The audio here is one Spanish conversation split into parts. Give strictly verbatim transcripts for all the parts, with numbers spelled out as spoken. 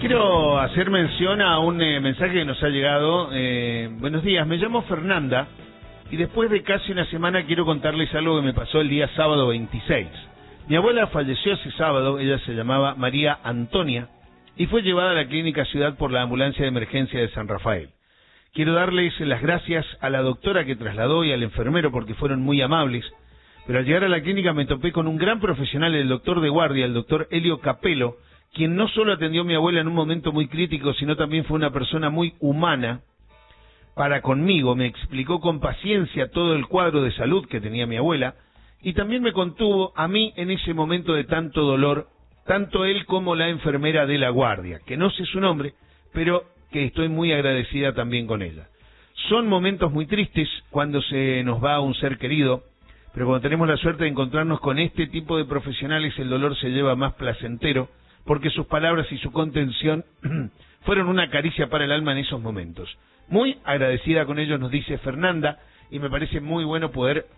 quiero hacer mención a un eh, mensaje que nos ha llegado. Eh, buenos días, me llamo Fernanda y después de casi una semana quiero contarles algo que me pasó el día sábado veintiséis. Mi abuela falleció ese sábado, ella se llamaba María Antonia y fue llevada a la clínica Ciudad por la ambulancia de emergencia de San Rafael. Quiero darles las gracias a la doctora que trasladó y al enfermero porque fueron muy amables, pero al llegar a la clínica me topé con un gran profesional, el doctor de guardia, el doctor Helio Capello, quien no solo atendió a mi abuela en un momento muy crítico, sino también fue una persona muy humana para conmigo. Me explicó con paciencia todo el cuadro de salud que tenía mi abuela y también me contuvo a mí en ese momento de tanto dolor, tanto él como la enfermera de la guardia, que no sé su nombre, pero que estoy muy agradecida también con ella. Son momentos muy tristes cuando se nos va un ser querido, pero cuando tenemos la suerte de encontrarnos con este tipo de profesionales, el dolor se lleva más placentero, porque sus palabras y su contención fueron una caricia para el alma en esos momentos. Muy agradecida con ellos, nos dice Fernanda, y me parece muy bueno poder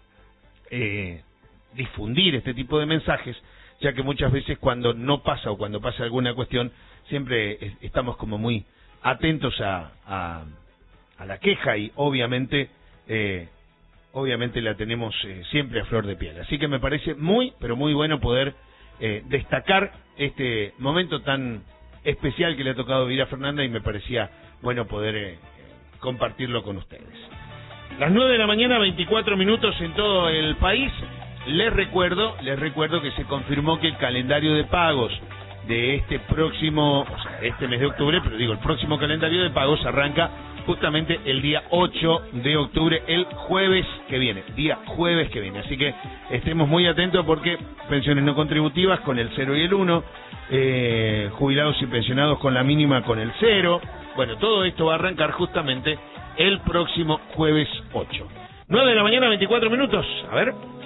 eh, difundir este tipo de mensajes, ya que muchas veces cuando no pasa o cuando pasa alguna cuestión, siempre estamos como muy atentos a, a, a la queja y obviamente eh, obviamente la tenemos eh, siempre a flor de piel. Así que me parece muy, pero muy bueno poder eh, destacar este momento tan especial que le ha tocado vivir a Fernanda y me parecía bueno poder eh, compartirlo con ustedes. Las nueve de la mañana, veinticuatro minutos en todo el país. Les recuerdo, les recuerdo que se confirmó que el calendario de pagos de este próximo, o sea, este mes de octubre, pero digo, el próximo calendario de pagos arranca justamente el día ocho de octubre, el jueves que viene, día jueves que viene. Así que estemos muy atentos porque pensiones no contributivas con el cero y el uno, eh, jubilados y pensionados con la mínima con el cero. Bueno, todo esto va a arrancar justamente el próximo jueves ocho. nueve de la mañana, veinticuatro minutos. A ver.